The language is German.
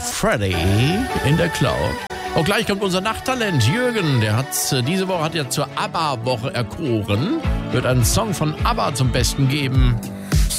Freddy in der Cloud. Und gleich kommt unser Nachttalent Jürgen. Der hat diese Woche zur ABBA-Woche erkoren. Wird einen Song von ABBA zum Besten geben.